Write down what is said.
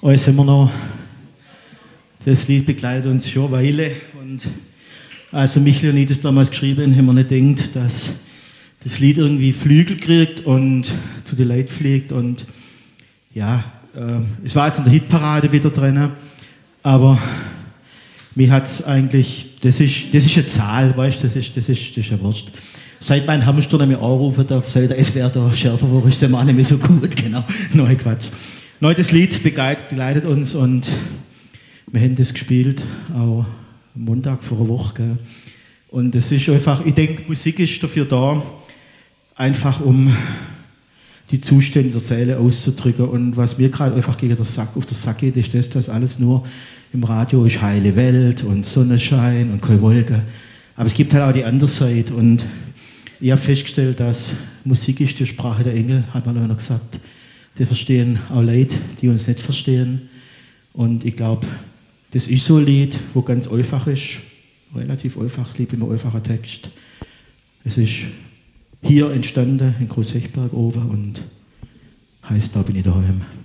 Uns haben wir noch, das Lied begleitet uns schon eine Weile. Und als Michel und ich das damals geschrieben haben, haben wir nicht gedacht, dass das Lied irgendwie Flügel kriegt und zu den Leuten fliegt. Und ja, es war jetzt in der Hitparade wieder drin, aber mir hat es eigentlich, das ist eine Zahl, weißt du, das ist ja wurscht. Seit mein Hamster nicht mehr anrufen darf, sagt er, es wäre da schärfer, wo ist der Mann nicht mehr so gut, genau. Nein, Quatsch. Nein, das Lied begleitet uns und wir haben das gespielt, auch am Montag vor einer Woche. Gell. Und es ist einfach, ich denke, Musik ist dafür da, einfach um die Zustände der Seele auszudrücken. Und was mir gerade einfach auf den Sack geht, ist das, dass alles nur im Radio ist heile Welt und Sonnenschein und keine Wolke. Aber es gibt halt auch die andere Seite. Und ich habe festgestellt, dass Musik ist die Sprache der Engel, hat mal einer gesagt. Die verstehen auch Leute, die uns nicht verstehen. Und ich glaube, das ist so ein Lied, wo ganz einfach ist. Relativ einfaches Lied, immer einfacher Text. Es ist hier entstanden, in Großhechberg oben und heißt, da bin ich daheim.